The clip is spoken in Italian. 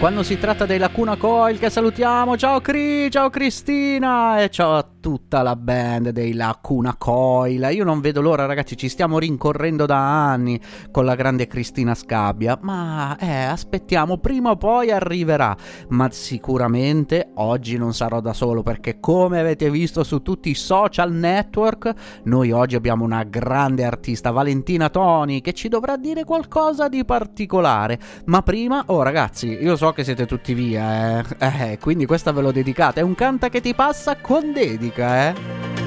quando si tratta dei Lacuna Coil, che salutiamo. Ciao ciao Cristina, e ciao a tutta la band dei Lacuna Coil. Io non vedo l'ora, ragazzi, ci stiamo rincorrendo da anni con la grande Cristina Scabbia, ma aspettiamo, prima o poi arriverà. Ma sicuramente oggi non sarò da solo, perché come avete visto su tutti i social network, noi oggi abbiamo una grande artista, Valentina Toni, che ci dovrà dire qualcosa di particolare. Ma prima, ragazzi, io so che siete tutti via, quindi questa ve lo dedicate. È un canta che ti passa con dedica,